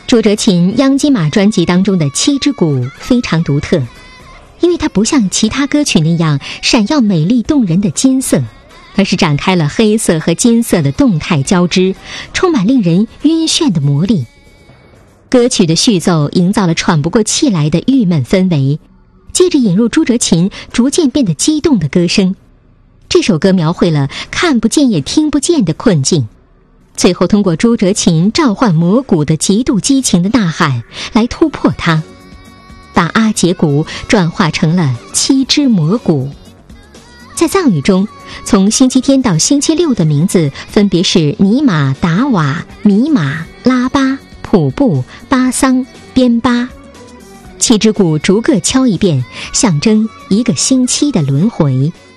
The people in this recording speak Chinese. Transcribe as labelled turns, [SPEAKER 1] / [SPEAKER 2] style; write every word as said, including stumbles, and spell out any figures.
[SPEAKER 1] 朱哲琴央金马专辑当中的七支鼓非常独特，因为它不像其他歌曲那样闪耀美丽动人的金色，而是展开了黑色和金色的动态交织，充满令人晕眩的魔力。歌曲的序奏营造了喘不过气来的郁闷氛围，接着引入朱哲琴逐渐变得激动的歌声。这首歌描绘了看不见也听不见的困境，最后通过朱哲琴召唤魔鼓的极度激情的呐喊来突破它，把阿姐鼓转化成了七支魔鼓。在藏语中，从星期天到星期六的名字分别是尼玛、达瓦、米玛、拉巴、普布、巴桑、边巴。七支鼓逐个敲一遍，象征一个星期的轮回。